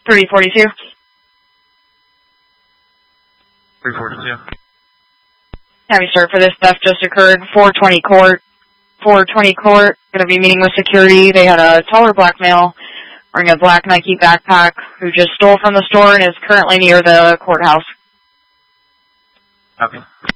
342. 342. Having sir, for this theft just occurred, 420 court. 420 court, going to be meeting with security. They had a taller black male wearing a black Nike backpack who just stole from the store and is currently near the courthouse. Okay.